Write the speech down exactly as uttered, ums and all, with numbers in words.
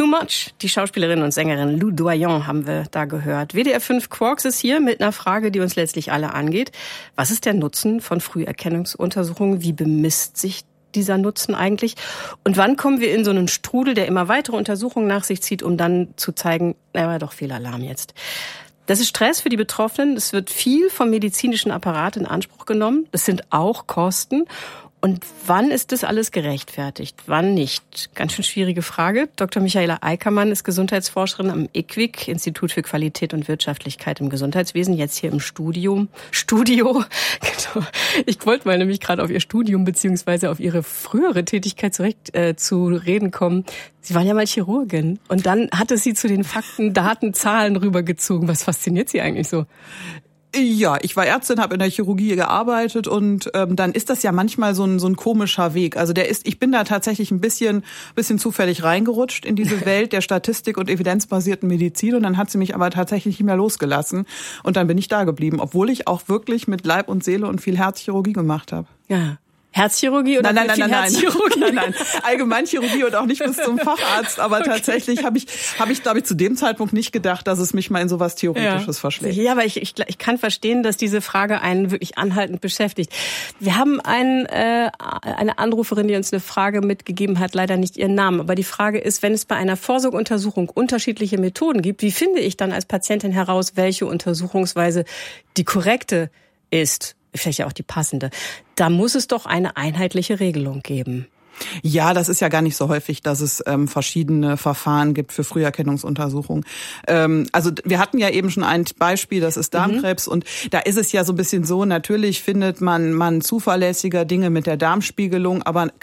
Too Much. Die Schauspielerin und Sängerin Lou Doyen haben wir da gehört. W D R fünf Quarks ist hier mit einer Frage, die uns letztlich alle angeht. Was ist der Nutzen von Früherkennungsuntersuchungen? Wie bemisst sich dieser Nutzen eigentlich? Und wann kommen wir in so einen Strudel, der immer weitere Untersuchungen nach sich zieht, um dann zu zeigen, er war doch Fehlalarm jetzt? Das ist Stress für die Betroffenen. Es wird viel vom medizinischen Apparat in Anspruch genommen. Das sind auch Kosten. Und wann ist das alles gerechtfertigt? Wann nicht? Ganz schön schwierige Frage. Doktor Michaela Eickermann ist Gesundheitsforscherin am I Q W I C, Institut für Qualität und Wirtschaftlichkeit im Gesundheitswesen, jetzt hier im Studium. Studio. Genau. Ich wollte mal nämlich gerade auf ihr Studium beziehungsweise auf ihre frühere Tätigkeit zurecht äh, zu reden kommen. Sie waren ja mal Chirurgin und dann hatte sie zu den Fakten, Daten, Zahlen rübergezogen. Was fasziniert Sie eigentlich so? Ja, ich war Ärztin, habe in der Chirurgie gearbeitet und ähm, dann ist das ja manchmal so ein so ein komischer Weg. Also der ist, ich bin da tatsächlich ein bisschen bisschen zufällig reingerutscht in diese Welt der Statistik und evidenzbasierten Medizin und dann hat sie mich aber tatsächlich nicht mehr losgelassen und dann bin ich da geblieben, obwohl ich auch wirklich mit Leib und Seele und viel Herzchirurgie gemacht habe. Ja. Herzchirurgie oder nein, nein, viel nein, Herzchirurgie? Nein, nein, nein, Allgemeinchirurgie und auch nicht bis zum Facharzt. Aber okay. tatsächlich habe ich, habe ich, glaube ich, zu dem Zeitpunkt nicht gedacht, dass es mich mal in sowas Theoretisches ja. verschlägt. Ja, aber ich, ich, ich kann verstehen, dass diese Frage einen wirklich anhaltend beschäftigt. Wir haben einen, äh, eine Anruferin, die uns eine Frage mitgegeben hat, leider nicht ihren Namen. Aber die Frage ist, wenn es bei einer Vorsorgeuntersuchung unterschiedliche Methoden gibt, wie finde ich dann als Patientin heraus, welche Untersuchungsweise die korrekte ist? Vielleicht ja auch die passende. Da muss es doch eine einheitliche Regelung geben. Ja, das ist ja gar nicht so häufig, dass es ähm, verschiedene Verfahren gibt für Früherkennungsuntersuchungen. Ähm, also wir hatten ja eben schon ein Beispiel, das ist Darmkrebs. Mhm. Und da ist es ja so ein bisschen so, natürlich findet man man zuverlässiger Dinge mit der Darmspiegelung, aber